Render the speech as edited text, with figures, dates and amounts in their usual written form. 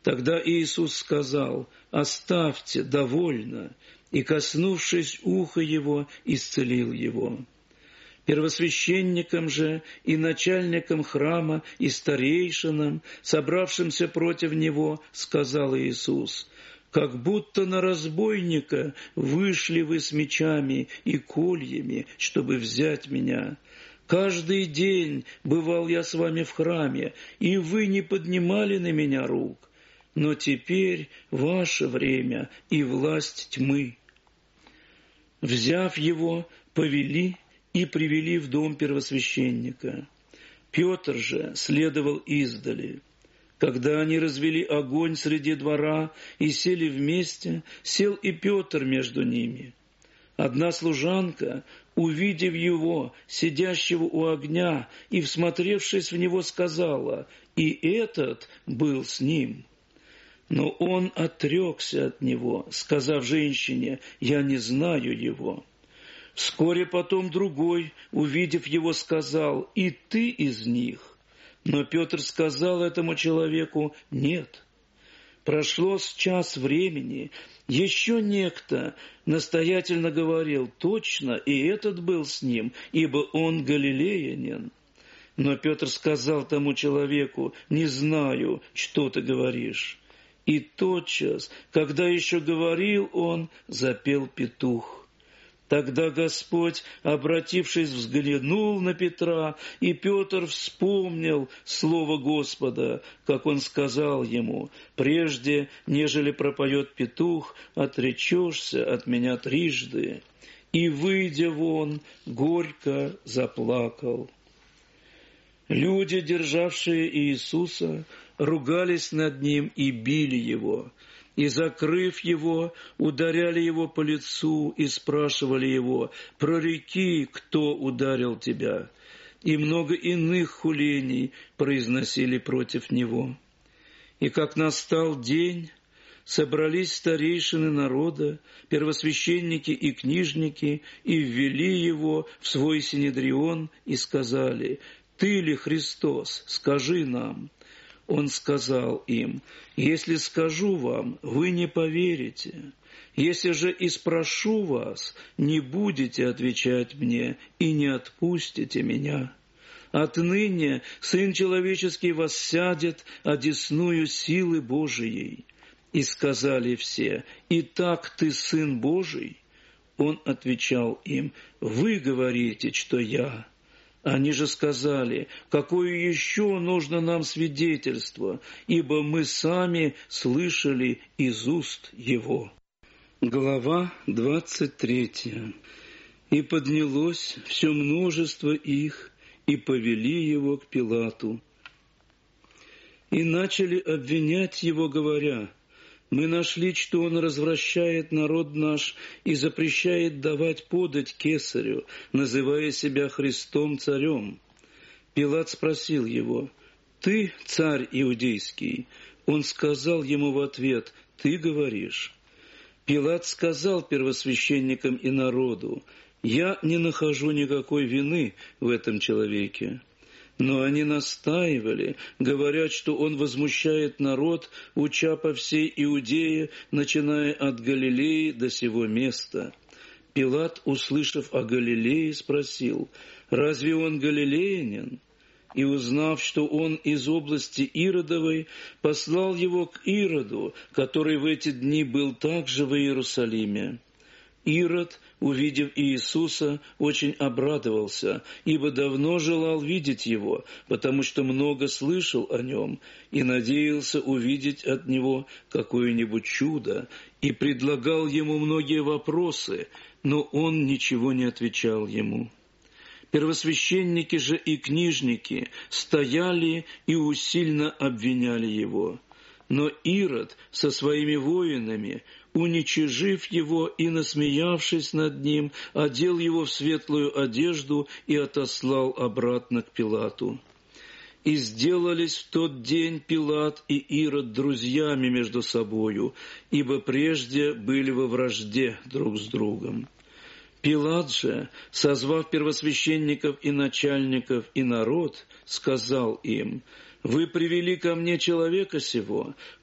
Тогда Иисус сказал: «Оставьте, довольно», и, коснувшись уха его, исцелил его. Первосвященникам же и начальникам храма и старейшинам, собравшимся против него, сказал Иисус: «Как будто на разбойника вышли вы с мечами и кольями, чтобы взять меня. Каждый день бывал я с вами в храме, и вы не поднимали на меня рук. Но теперь ваше время и власть тьмы». Взяв его, повели и привели в дом первосвященника. Петр же следовал издали. Когда они развели огонь среди двора и сели вместе, сел и Петр между ними. Одна служанка, увидев его, сидящего у огня, и, всмотревшись в него, сказала: «И этот был с ним». Но он отрекся от него, сказав женщине: «Я не знаю его». Вскоре потом другой, увидев его, сказал: «И ты из них». Но Петр сказал этому человеку: «Нет». Прошло с час времени, еще некто настоятельно говорил: «Точно, и этот был с ним, ибо он галилеянин». Но Петр сказал тому человеку: «Не знаю, что ты говоришь». И тотчас, когда еще говорил он, запел петух. Тогда Господь, обратившись, взглянул на Петра, и Петр вспомнил слово Господа, как он сказал ему: «Прежде, нежели пропоет петух, отречешься от меня трижды». И, выйдя вон, горько заплакал. Люди, державшие Иисуса, ругались над ним и били его, и, закрыв его, ударяли его по лицу и спрашивали его: «Прореки, кто ударил тебя?» И много иных хулений произносили против него. И как настал день, собрались старейшины народа, первосвященники и книжники, и ввели его в свой синедрион и сказали: «Ты ли Христос? Скажи нам». Он сказал им: «Если скажу вам, вы не поверите. Если же и спрошу вас, не будете отвечать мне и не отпустите меня. Отныне Сын Человеческий воссядет одесную силы Божией». И сказали все: «Итак, ты Сын Божий?» Он отвечал им: «Вы говорите, что я». Они же сказали: «Какое еще нужно нам свидетельство, ибо мы сами слышали из уст его». Глава 23. «И поднялось все множество их, и повели его к Пилату. И начали обвинять его, говоря: мы нашли, что он развращает народ наш и запрещает давать подать кесарю, называя себя Христом царем». Пилат спросил его: «Ты царь иудейский?» Он сказал ему в ответ: «Ты говоришь». Пилат сказал первосвященникам и народу: «Я не нахожу никакой вины в этом человеке». Но они настаивали, говорят, что он возмущает народ, уча по всей Иудее, начиная от Галилеи до сего места. Пилат, услышав о Галилее, спросил: «Разве он галилеянин?» И, узнав, что он из области Иродовой, послал его к Ироду, который в эти дни был также в Иерусалиме. Ирод, увидев Иисуса, очень обрадовался, ибо давно желал видеть его, потому что много слышал о нем, и надеялся увидеть от него какое-нибудь чудо, и предлагал ему многие вопросы, но он ничего не отвечал ему. Первосвященники же и книжники стояли и усильно обвиняли его. Но Ирод со своими воинами, уничижив его и насмеявшись над ним, одел его в светлую одежду и отослал обратно к Пилату. И сделались в тот день Пилат и Ирод друзьями между собою, ибо прежде были во вражде друг с другом. Пилат же, созвав первосвященников и начальников и народ, сказал им: «Вы привели ко мне человека сего,